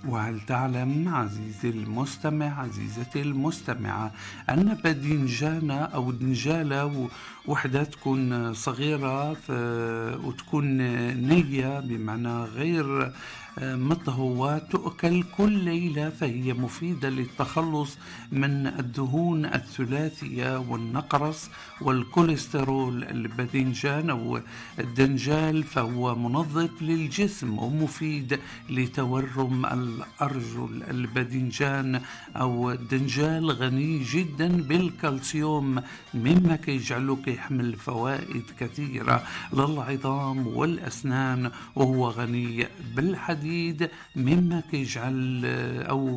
وهل تعلم عزيزي المستمع عزيزتي المستمعة أن باذنجان أو دنجالة وحدة تكون صغيرة وتكون نية بمعنى غير مطهوة تؤكل كل ليلة، فهي مفيدة للتخلص من الدهون الثلاثية والنقرس والكوليسترول. الباذنجان أو الدنجال فهو منظف للجسم ومفيد لتورم الأرجل. الباذنجان أو الدنجال غني جدا بالكالسيوم، مما كيجعله كيحمل فوائد كثيرة للعظام والأسنان، وهو غني بالحديد مما كيجعل أو